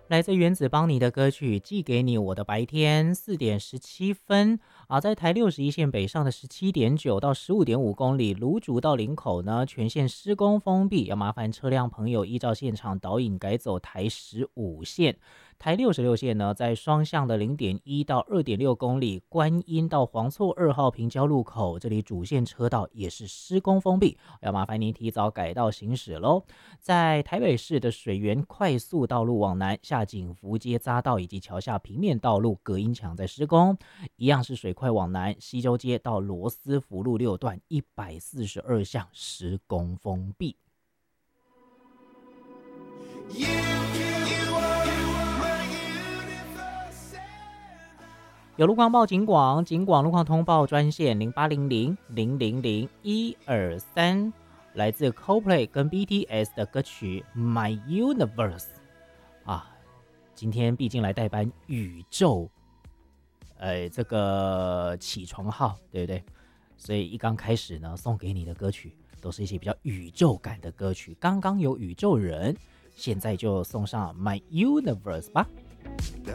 来自原子邦尼的歌曲《寄给你我的白天》4:17在台61线北上的17.9到15.5公里，芦竹到林口呢全线施工封闭，要麻烦车辆朋友依照现场导引改走台15线。台66线呢，在双向的0.1到2.6公里，观音到黄厝2号平交路口，这里主线车道也是施工封闭，要麻烦您提早改道行驶喽。在台北市的水源快速道路往南，下景福街匝道以及桥下平面道路隔音墙在施工，一样是水快往南，西周街到罗斯福路6段142项施工封闭。有路况报警广，警广路况通报专线0800-000-123，来自 Coldplay 跟 BTS 的歌曲 My Universe 今天毕竟来代班宇宙这个起床号，对不对？所以一刚开始呢，送给你的歌曲都是一些比较宇宙感的歌曲。刚刚有宇宙人，现在就送上 My Universe 吧。